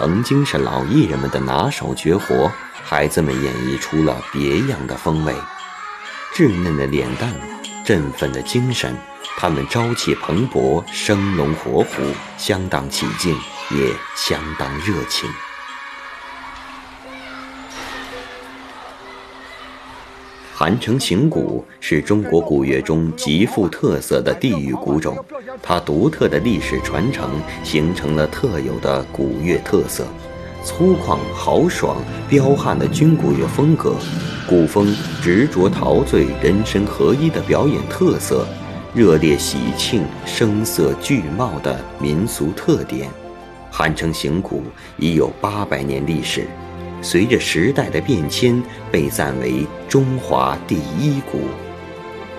曾经是老艺人们的拿手绝活，孩子们演绎出了别样的风味。稚嫩的脸蛋，振奋的精神，他们朝气蓬勃，生龙活虎，相当起劲，也相当热情。韩城行鼓是中国古乐中极富特色的地域鼓种，它独特的历史传承形成了特有的鼓乐特色，粗犷豪爽彪悍的军鼓乐风格，鼓风执着陶醉人声合一的表演特色，热烈喜庆声色俱茂的民俗特点。韩城行鼓已有800年历史，随着时代的变迁，被赞为中华第一鼓。